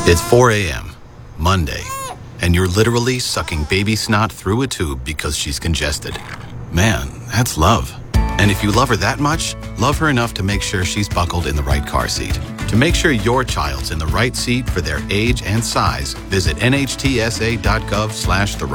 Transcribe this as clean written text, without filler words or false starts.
It's 4 a.m., Monday, and you're literally sucking baby snot through a tube because she's congested. Man, that's love. And if you love her that much, love her enough to make sure she's buckled in the right car seat. To make sure your child's in the right seat for their age and size, visit nhtsa.gov/the